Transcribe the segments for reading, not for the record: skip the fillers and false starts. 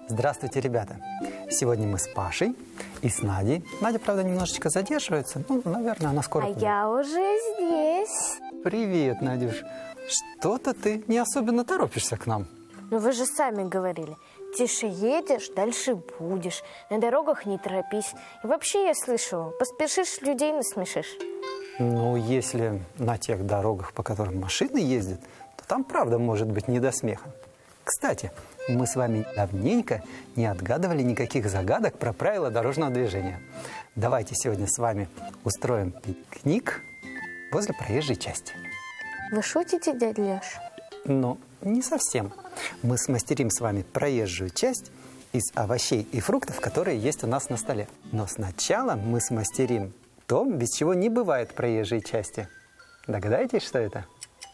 Здравствуйте, ребята! Сегодня мы с Пашей и с Надей. Надя, правда, немножечко задерживается. Ну, наверное, она скоро придет. Я уже здесь. Привет, Надюш. Что-то ты не особенно торопишься к нам. Ну вы же сами говорили. Тише едешь, дальше будешь. На дорогах не торопись. И вообще я слышала, поспешишь, людей насмешишь. Ну, если на тех дорогах, по которым машины ездят, то там, правда, может быть не до смеха. Кстати, мы с вами давненько не отгадывали никаких загадок про правила дорожного движения. Давайте сегодня с вами устроим пикник возле проезжей части. Вы шутите, дядя Леша? Ну, не совсем. Мы смастерим с вами проезжую часть из овощей и фруктов, которые есть у нас на столе. Но сначала мы смастерим то, без чего не бывает проезжей части. Догадаетесь, что это?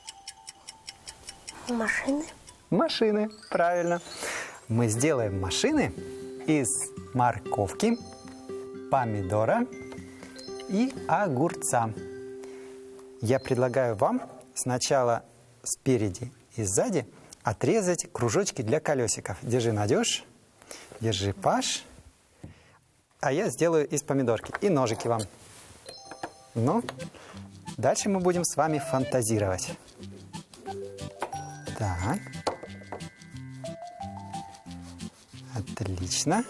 Машины? Машины, правильно. Мы сделаем машины из морковки, помидора и огурца. Я предлагаю вам сначала спереди и сзади отрезать кружочки для колесиков. Держи, Надюш, держи, Паш. А я сделаю из помидорки. И ножики вам. Ну, дальше мы будем с вами фантазировать. Так. Отлично.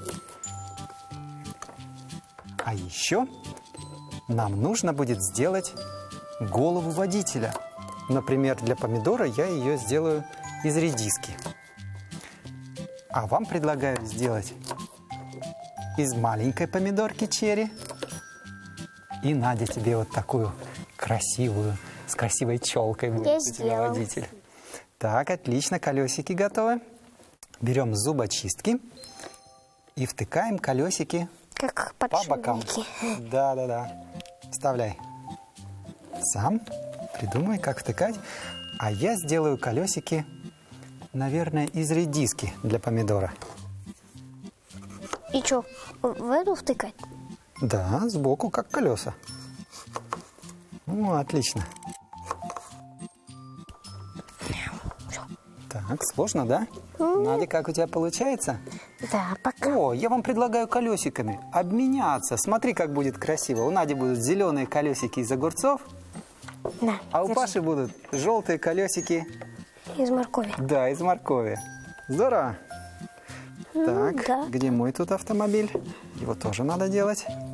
А еще нам нужно будет сделать голову водителя. Например, для помидора я ее сделаю из редиски. А вам предлагаю сделать из маленькой помидорки черри. И Надя тебе вот такую красивую, с красивой челкой будет у тебя водитель. Так, отлично, колесики готовы. Берем зубочистки и втыкаем колесики как по бокам. Да. Вставляй. Сам придумай, как втыкать. А я сделаю колесики, наверное, из редиски для помидора. И что, в эту втыкать? Да, сбоку, как колеса. Ну, отлично. Так, сложно, да? Надя, как у тебя получается? Да, пока. О, я вам предлагаю колесиками обменяться. Смотри, как будет красиво. У Нади будут зеленые колесики из огурцов, Да, а у держи. Паши будут желтые колесики. Из моркови. Да, из моркови. Здорово. Так, да. где мой тут автомобиль? Его тоже надо делать.